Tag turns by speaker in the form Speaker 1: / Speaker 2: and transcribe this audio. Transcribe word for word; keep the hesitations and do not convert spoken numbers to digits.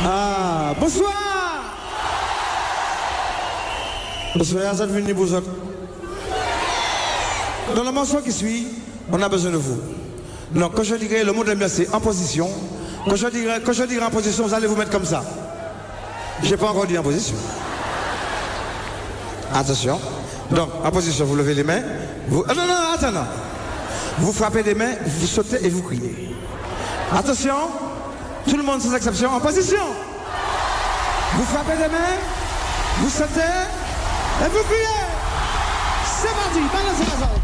Speaker 1: Ah, bonsoir. Bonsoir, vous êtes venus pour autres. Dans le morceau qui suit, on a besoin de vous. Donc, quand je dirai le mot de merci en position, quand je dirai, quand je dirai en position, vous allez vous mettre comme ça. Je n'ai pas encore dit en position. Attention. Donc, en position, vous levez les mains. Vous... Ah, non, non, attends, non. Vous frappez des mains, vous sautez et vous criez. Attention. Tout le monde sans exception, en position. Vous frappez des mains, vous sautez et vous criez. C'est parti, balancez la zone.